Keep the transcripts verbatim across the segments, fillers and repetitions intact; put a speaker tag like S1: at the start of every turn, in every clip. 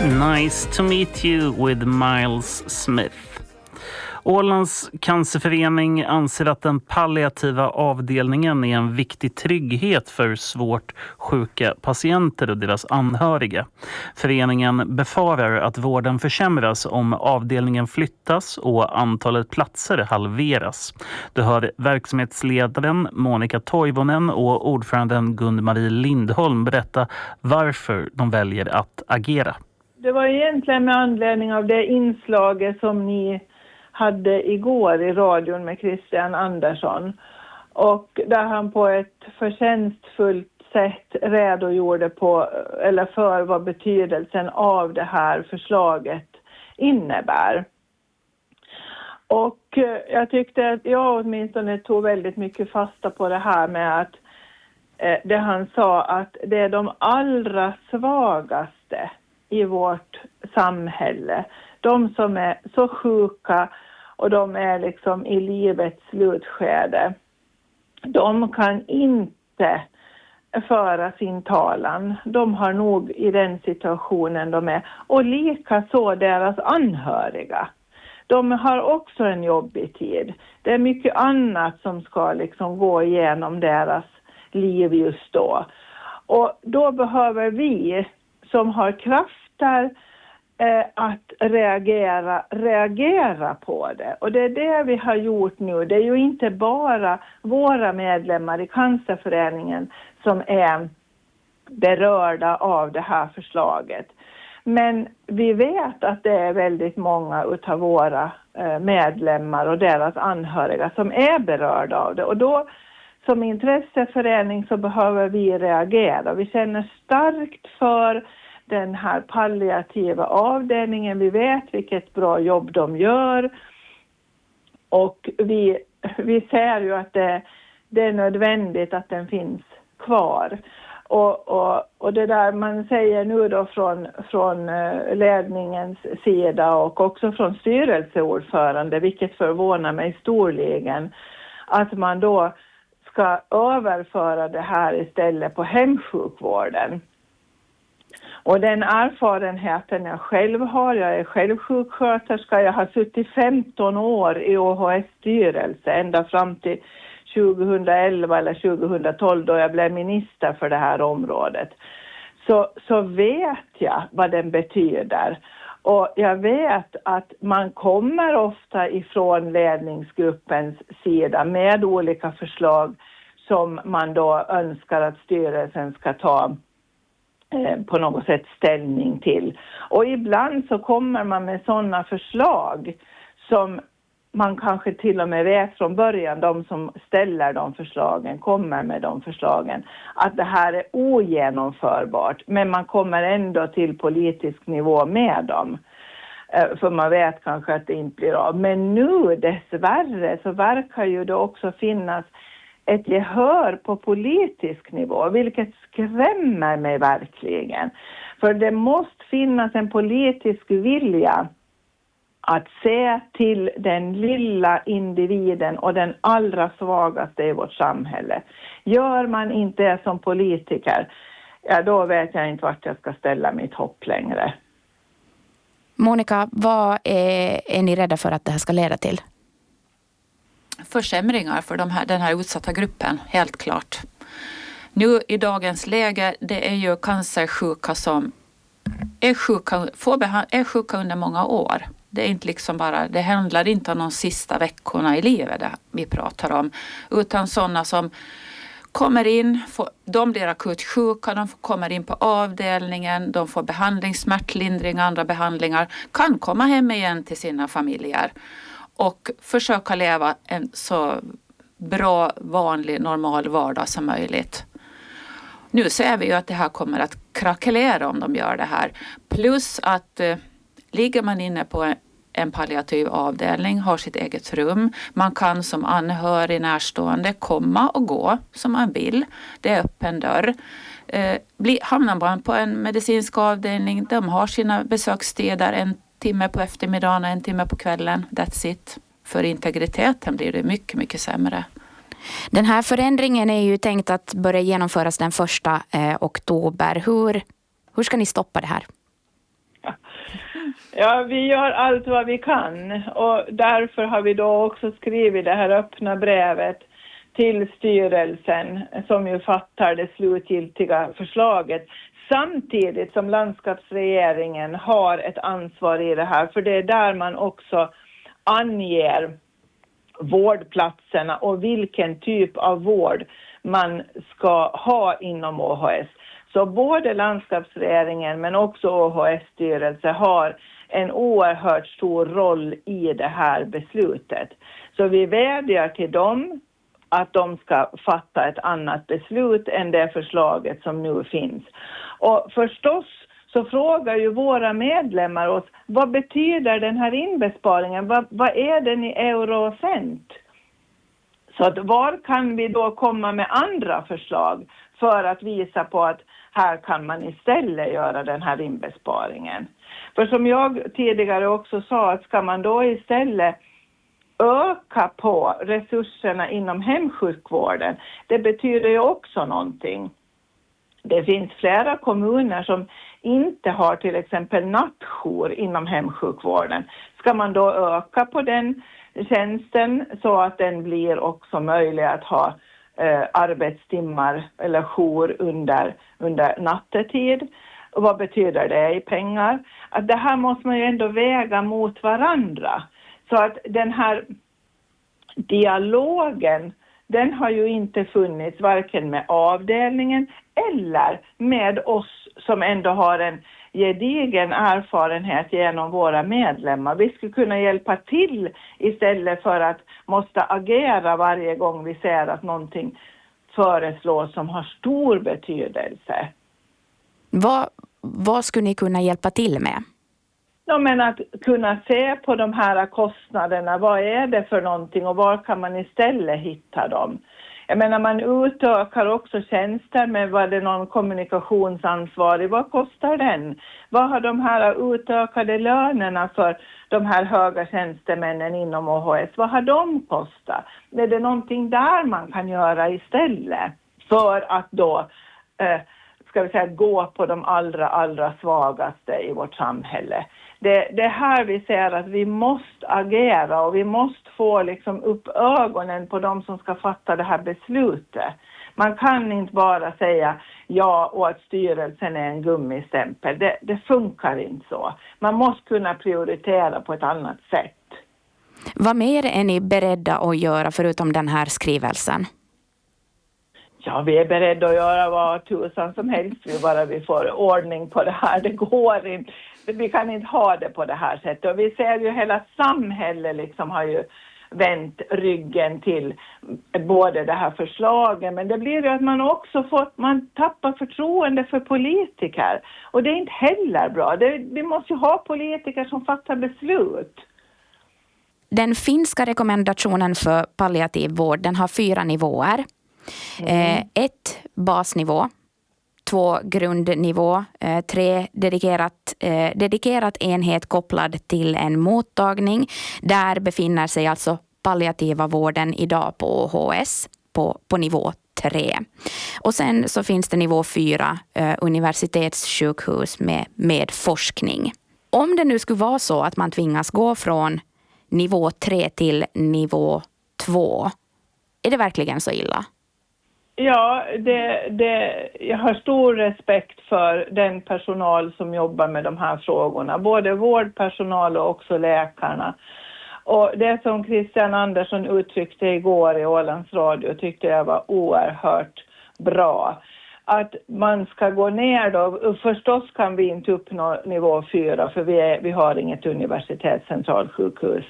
S1: Nice to meet you with Miles Smith. Ålands cancerförening anser att den palliativa avdelningen är en viktig trygghet för svårt sjuka patienter och deras anhöriga. Föreningen befarar att vården försämras om avdelningen flyttas och antalet platser halveras. Det hör verksamhetsledaren Monica Toivonen och ordföranden Gun-Marie Lindholm berätta varför de väljer att agera.
S2: Det var egentligen med anledning av det inslaget som ni hade igår i radion med Christian Andersson, och där han på ett förtjänstfullt sätt redogjorde på eller för vad betydelsen av det här förslaget innebär. Och jag tyckte att jag åtminstone tog väldigt mycket fasta på det här med att eh, det han sa att det är de allra svagaste i vårt samhälle, de som är så sjuka och de är liksom i livets slutskede, de kan inte föra sin talan. De har nog i den situationen de är. Och lika så deras anhöriga. De har också en jobbig tid. Det är mycket annat som ska liksom gå igenom deras liv just då. Och då behöver vi som har krafter eh, att reagera, reagera på det. Och det är det vi har gjort nu. Det är ju inte bara våra medlemmar i Cancerföreningen som är berörda av det här förslaget. Men vi vet att det är väldigt många utav våra eh, medlemmar och deras anhöriga som är berörda av det. Och då som intresseförening så behöver vi reagera. Vi känner starkt för den här palliativa avdelningen. Vi vet vilket bra jobb de gör. Och vi, vi ser ju att det, det är nödvändigt att den finns kvar. Och, och, och det där man säger nu då från, från ledningens sida och också från styrelseordförande, vilket förvånar mig storligen, att man då ska överföra det här istället på hemsjukvården. Och den erfarenheten jag själv har, jag är själv sjuksköterska, jag har suttit femton år i O H S-styrelse ända fram till tjugohundraelva eller tjugohundratolv då jag blev minister för det här området. Så, så vet jag vad den betyder. Och jag vet att man kommer ofta ifrån ledningsgruppens sida med olika förslag som man då önskar att styrelsen ska ta eh, på något sätt ställning till. Och ibland så kommer man med sådana förslag som man kanske till och med vet från början, de som ställer de förslagen, kommer med de förslagen, att det här är ogenomförbart. Men man kommer ändå till politisk nivå med dem. För man vet kanske att det inte blir av. Men nu dessvärre så verkar ju det också finnas ett gehör på politisk nivå, vilket skrämmer mig verkligen. För det måste finnas en politisk vilja att se till den lilla individen och den allra svagaste i vårt samhälle. Gör man inte det som politiker, ja då vet jag inte vart jag ska ställa mitt hopp längre.
S3: Monica, vad är, är ni rädda för att det här ska leda till?
S4: Försämringar för de här, den här utsatta gruppen, helt klart. Nu i dagens läge, det är ju cancersjuka som är sjuka, får beha- är sjuka under många år. Det är inte liksom bara, det handlar inte om de sista veckorna i livet där vi pratar om. Utan sådana som kommer in, får, de blir akut sjuka, de kommer in på avdelningen, de får behandling, smärtlindring, andra behandlingar. Kan komma hem igen till sina familjer. Och försöka leva en så bra, vanlig, normal vardag som möjligt. Nu ser vi ju att det här kommer att krackelera om de gör det här. Plus att eh, ligger man inne på en palliativ avdelning, har sitt eget rum. Man kan som anhörig närstående komma och gå som man vill. Det är öppen dörr. Eh, bli, hamnar man på en medicinsk avdelning, de har sina besökstider en timme på eftermiddagen och en timme på kvällen. That's it. För integriteten blir det mycket, mycket sämre.
S3: Den här förändringen är ju tänkt att börja genomföras den första eh, oktober. Hur, hur ska ni stoppa det här?
S2: Ja, vi gör allt vad vi kan och därför har vi då också skrivit det här öppna brevet till styrelsen som ju fattar det slutgiltiga förslaget. Samtidigt som landskapsregeringen har ett ansvar i det här, för det är där man också anger vårdplatserna och vilken typ av vård man ska ha inom O H S. Så både landskapsregeringen men också O H S-styrelse har en oerhört stor roll i det här beslutet. Så vi vädjar till dem att de ska fatta ett annat beslut än det förslaget som nu finns. Och förstås så frågar ju våra medlemmar oss, vad betyder den här inbesparingen? Vad, vad är den i euro och cent? Så att var kan vi då komma med andra förslag för att visa på att här kan man istället göra den här inbesparingen? För som jag tidigare också sa, att ska man då istället öka på resurserna inom hemsjukvården, det betyder ju också någonting. Det finns flera kommuner som inte har till exempel nattjour inom hemsjukvården. Ska man då öka på den tjänsten så att den blir också möjlig att ha eh, arbetstimmar eller jour under, under nattetid? Och vad betyder det i pengar? Att det här måste man ju ändå väga mot varandra. Så att den här dialogen, den har ju inte funnits varken med avdelningen eller med oss som ändå har en gedigen erfarenhet genom våra medlemmar. Vi skulle kunna hjälpa till istället för att måste agera varje gång vi ser att någonting föreslås som har stor betydelse.
S3: Vad, vad skulle ni kunna hjälpa till med?
S2: Ja, men att kunna se på de här kostnaderna, vad är det för någonting och var kan man istället hitta dem? Jag menar, man utökar också tjänster med vad det är någon kommunikationsansvarig, vad kostar den? Vad har de här utökade lönerna för de här höga tjänstemännen inom O H S, vad har de kostat? Är det någonting där man kan göra istället för att då eh, ska vi säga, gå på de allra, allra svagaste i vårt samhälle? Det, det är här vi ser att vi måste agera och vi måste få liksom upp ögonen på de som ska fatta det här beslutet. Man kan inte bara säga ja och att styrelsen är en gummistämpel. Det, det funkar inte så. Man måste kunna prioritera på ett annat sätt.
S3: Vad mer är ni beredda att göra förutom den här skrivelsen?
S2: Ja, vi är beredda att göra vad tusan som helst. Vi bara vi får ordning på det här. Det går inte. Vi kan inte ha det på det här sättet. Och vi ser ju hela samhället liksom har ju vänt ryggen till både det här förslaget. Men det blir ju att man också får, man tappar förtroende för politiker. Och det är inte heller bra. Det, vi måste ju ha politiker som fattar beslut.
S3: Den finska rekommendationen för palliativ vård, den har fyra nivåer. Mm. Eh, ett basnivå, två grundnivå, eh, tre dedikerat, eh, dedikerat enhet kopplad till en mottagning. Där befinner sig alltså palliativa vården idag på O H S på, på nivå tre. Och sen så finns det nivå fyra, eh, universitetssjukhus med, med forskning. Om det nu skulle vara så att man tvingas gå från nivå tre till nivå två, är det verkligen så illa?
S2: Ja, det, det, jag har stor respekt för den personal som jobbar med de här frågorna. Både vårdpersonal och också läkarna. Och det som Christian Andersson uttryckte igår i Ålands Radio tyckte jag var oerhört bra. Att man ska gå ner då, förstås kan vi inte uppnå nivå fyra för vi, är, vi har inget universitetscentralsjukhus.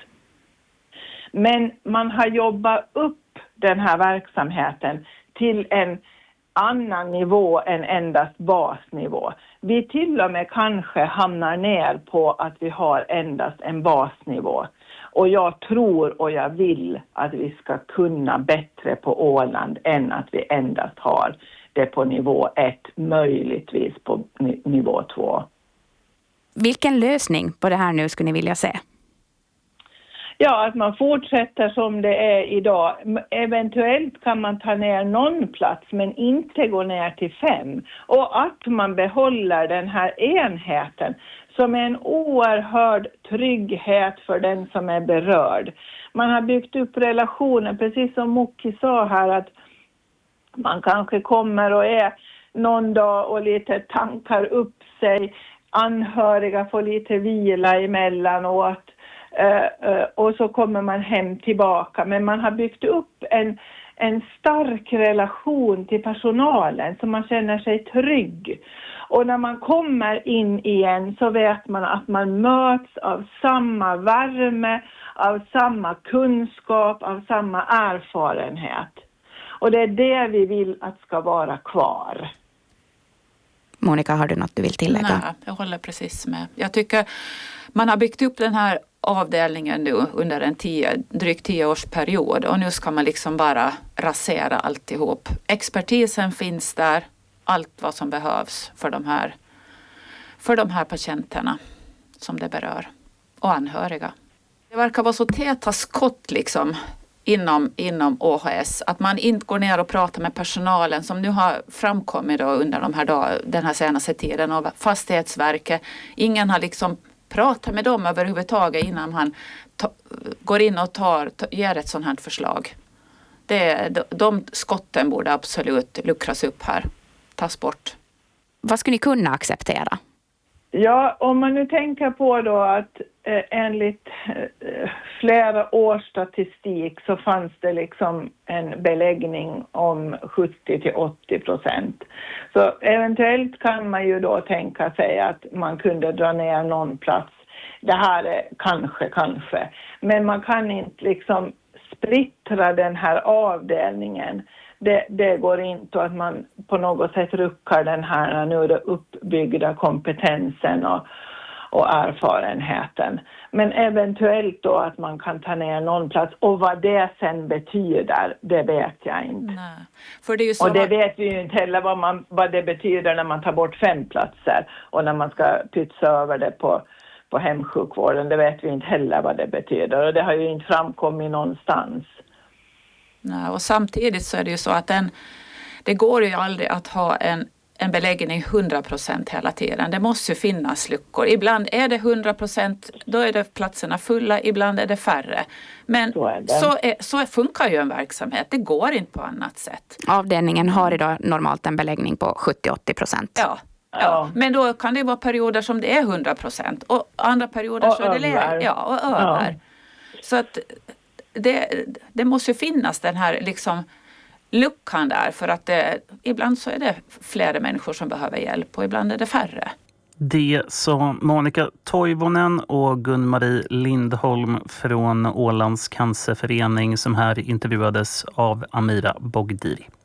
S2: Men man har jobbat upp den här verksamheten till en annan nivå än endast basnivå. Vi till och med kanske hamnar ner på att vi har endast en basnivå. Och jag tror och jag vill att vi ska kunna bättre på Åland än att vi endast har det på nivå ett, möjligtvis på nivå två.
S3: Vilken lösning på det här nu skulle ni vilja se?
S2: Ja, att man fortsätter som det är idag. Eventuellt kan man ta ner någon plats men inte gå ner till fem. Och att man behåller den här enheten som är en oerhörd trygghet för den som är berörd. Man har byggt upp relationer, precis som Mokki sa här, att man kanske kommer och är någon dag och lite tankar upp sig. Anhöriga får lite vila emellanåt. Uh, uh, och så kommer man hem tillbaka. Men man har byggt upp en, en stark relation till personalen så man känner sig trygg. Och när man kommer in igen så vet man att man möts av samma värme, av samma kunskap, av samma erfarenhet. Och det är det vi vill att ska vara kvar.
S3: Monica, har du något du vill tillägga?
S4: Nej, jag håller precis med. Jag tycker man har byggt upp den här avdelningen nu under en tio, drygt tio års period och nu ska man liksom bara rasera alltihop. Expertisen finns där, allt vad som behövs för de här, för de här patienterna som det berör och anhöriga. Det verkar vara så täta skott liksom inom, inom Å H S att man inte går ner och pratar med personalen som nu har framkommit då under de här dag, den här senaste tiden av Fastighetsverket. Ingen har liksom pratat med dem överhuvudtaget innan han ta, går in och tar, ta, ger ett sådant här förslag. Det, de, de skotten borde absolut luckras upp här, tas bort.
S3: Vad skulle ni kunna acceptera?
S2: Ja, om man nu tänker på då att eh, enligt eh, flera års statistik så fanns det liksom en beläggning om sjuttio till åttio procent. Så eventuellt kan man ju då tänka sig att man kunde dra ner någon plats. Det här är kanske, kanske. Men man kan inte liksom splittra den här avdelningen. Det, det går inte att man på något sätt ruckar den här nu då uppbyggda kompetensen och, och erfarenheten. Men eventuellt då att man kan ta ner någon plats. Och vad det sen betyder, det vet jag inte.
S4: Nej. För det är ju så
S2: och det
S4: att...
S2: vet vi ju inte heller vad, man, vad det betyder när man tar bort fem platser. Och när man ska pytsa över det på, på hemsjukvården. Det vet vi inte heller vad det betyder. Och det har ju inte framkommit någonstans.
S4: Nej, och samtidigt så är det ju så att den, det går ju aldrig att ha en, en beläggning hundra procent hela tiden. Det måste ju finnas luckor. Ibland är det hundra procent, då är det platserna fulla, ibland är det färre. Men så, är så, är, så funkar ju en verksamhet. Det går inte på annat sätt.
S3: Avdelningen har idag normalt en beläggning på sjuttio till åttio procent.
S4: Ja. Ja, men då kan det vara perioder som det är hundra procent och andra perioder
S2: och
S4: så är det lägre. Ja, och över. Ja. Så att det, det måste ju finnas den här liksom luckan där för att det, ibland så är det flera människor som behöver hjälp och ibland är det färre.
S1: Det sa Monica Toivonen och Gun-Marie Lindholm från Ålands cancerförening som här intervjuades av Amira Bogdiri.